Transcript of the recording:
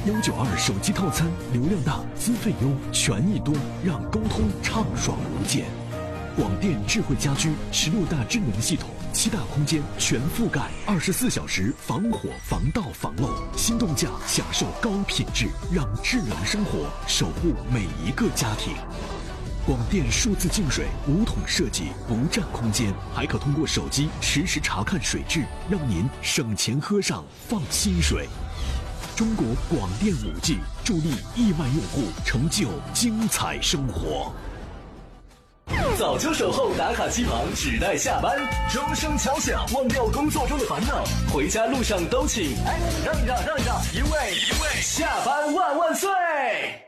192手机套餐，流量大，资费优，权益多，让沟通畅爽无间。广电智慧家居16大智能系统，7大空间全覆盖，24小时防火、防盗、防漏。心动价享受高品质，让智能生活守护每一个家庭。广电数字净水5桶设计，不占空间，还可通过手机实时查看水质，让您省钱喝上放心水。中国广电5G助力亿万用户成就精彩生活。 早就守候打卡机旁，只待下班，钟声敲响，忘掉工作中的烦恼，回家路上都请让一让，因为下班万岁。